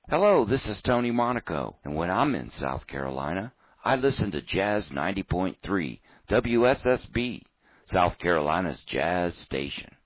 Hello, this is Tony Monaco, and when I'm in South Carolina, I listen to Jazz 90.3 WSSB, South Carolina's jazz station.